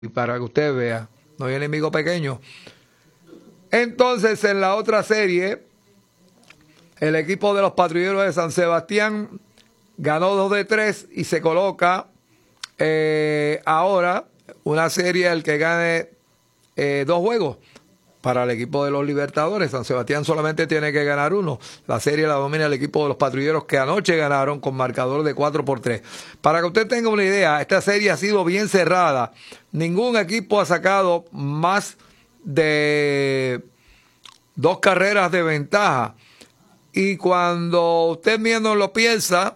y para que usted vea, no hay enemigo pequeño. Entonces, en la otra serie, el equipo de los Patrulleros de San Sebastián ganó 2-3 y se coloca ahora una serie, el que gane 2 juegos para el equipo de los Libertadores. San Sebastián solamente tiene que ganar 1. La serie la domina el equipo de los Patrulleros, que anoche ganaron con marcador de 4-3. Para que usted tenga una idea, esta serie ha sido bien cerrada. Ningún equipo ha sacado más de 2 carreras de ventaja. Y cuando usted menos lo piensa,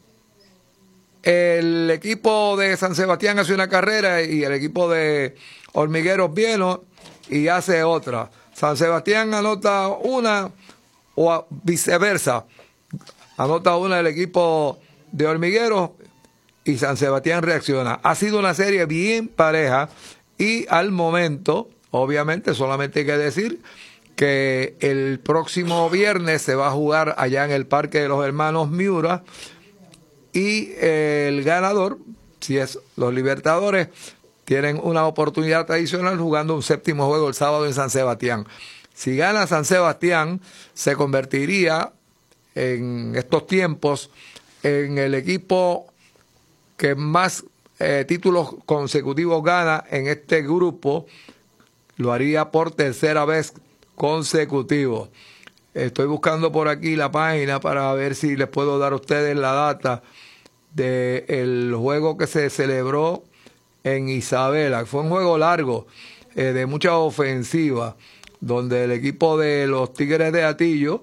el equipo de San Sebastián hace una carrera y el equipo de Hormigueros viene y hace otra. San Sebastián anota una o viceversa. Anota una el equipo de Hormigueros y San Sebastián reacciona. Ha sido una serie bien pareja y al momento, obviamente, solamente hay que decir que el próximo viernes se va a jugar allá en el Parque de los Hermanos Miura y el ganador, si es los Libertadores, tienen una oportunidad adicional jugando un 7º juego el sábado en San Sebastián. Si gana San Sebastián, se convertiría en estos tiempos en el equipo que más títulos consecutivos gana en este grupo. Lo haría por tercera vez consecutivo. Estoy buscando por aquí la página para ver si les puedo dar a ustedes la data del juego que se celebró en Isabela. Fue un juego largo, de mucha ofensiva, donde el equipo de los Tigres de Atillo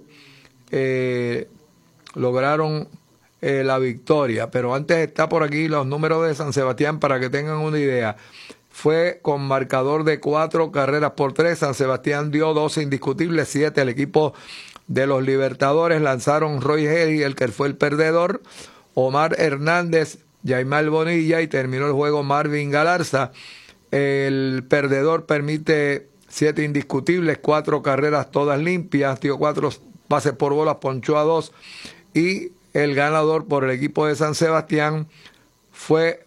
lograron la victoria. Pero antes está por aquí los números de San Sebastián para que tengan una idea. Fue con marcador de 4-3. San Sebastián dio 12 indiscutibles, 7. El equipo de los Libertadores lanzaron Roy Hedy, el que fue el perdedor, Omar Hernández, Yaimal Bonilla, y terminó el juego Marvin Galarza. El perdedor permite 7 indiscutibles, 4 carreras todas limpias, dio 4 bases por bolas, ponchó a 2, y el ganador por el equipo de San Sebastián fue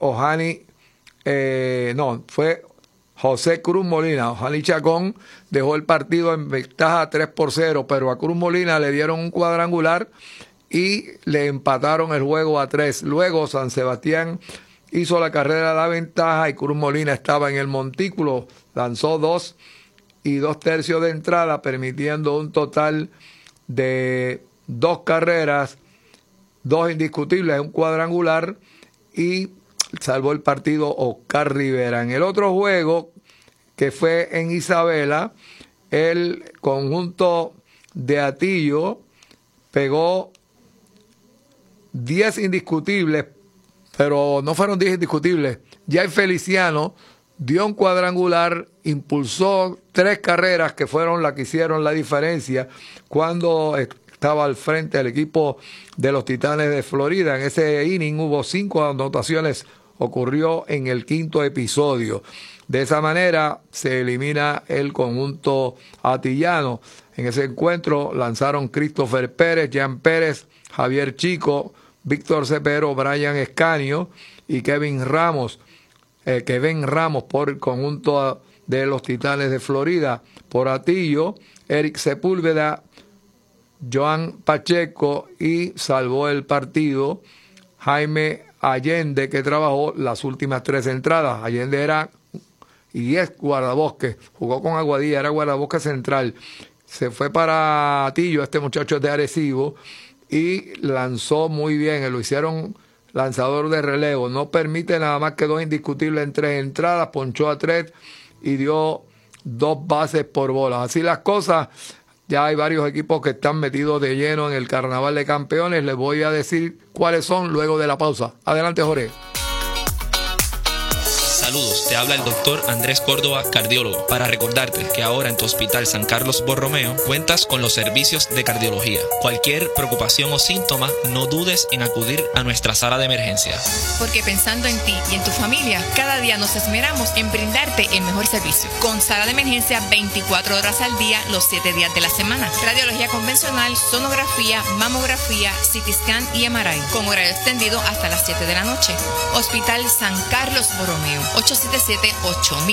fue José Cruz Molina. Ojani Chacón dejó el partido en ventaja 3-0, pero a Cruz Molina le dieron un cuadrangular y le empataron el juego a 3. Luego San Sebastián hizo la carrera de la ventaja y Cruz Molina estaba en el montículo, lanzó 2 y 2/3 de entrada, permitiendo un total de 2 carreras, 2 indiscutibles, un cuadrangular, y salvó el partido Oscar Rivera. En el otro juego, que fue en Isabela, el conjunto de Atillo pegó 10 indiscutibles, pero no fueron 10 indiscutibles. Jay Feliciano dio un cuadrangular, impulsó 3 carreras que fueron las que hicieron la diferencia cuando estaba al frente del equipo de los Titanes de Florida. En ese inning hubo 5 anotaciones, ocurrió en el 5º episodio. De esa manera se elimina el conjunto atillano. En ese encuentro lanzaron Christopher Pérez, Jan Pérez, Javier Chico, Víctor Cepero, Brian Escanio y Kevin Ramos por el conjunto de los Titanes de Florida. Por Atillo, Eric Sepúlveda, Joan Pacheco, y salvó el partido Jaime Allende, que trabajó las últimas 3 entradas. Allende era y es guardabosque, jugó con Aguadilla, era guardabosque central. Se fue para Atillo, este muchacho es de Arecibo, y lanzó muy bien. Lo hicieron lanzador de relevo. No permite nada más que 2 indiscutibles en 3 entradas, ponchó a 3 y dio 2 bases por bolas. Así las cosas. Ya hay varios equipos que están metidos de lleno en el Carnaval de Campeones. Les voy a decir cuáles son luego de la pausa. Adelante, Jorge. Saludos, te habla el doctor Andrés Córdoba, cardiólogo, para recordarte que ahora en tu Hospital San Carlos Borromeo cuentas con los servicios de cardiología. Cualquier preocupación o síntoma, no dudes en acudir a nuestra sala de emergencia. Porque pensando en ti y en tu familia, cada día nos esmeramos en brindarte el mejor servicio. Con sala de emergencia 24 horas al día, los 7 días de la semana. Radiología convencional, sonografía, mamografía, CT scan y MRI. Con horario extendido hasta las 7 de la noche. Hospital San Carlos Borromeo. 879 877-8000.